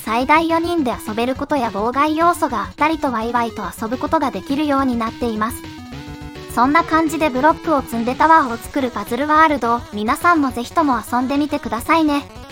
最大4人で遊べることや妨害要素があったりとワイワイと遊ぶことができるようになっています。そんな感じでブロックを積んでタワーを作るパズルワールド、皆さんもぜひとも遊んでみてくださいね。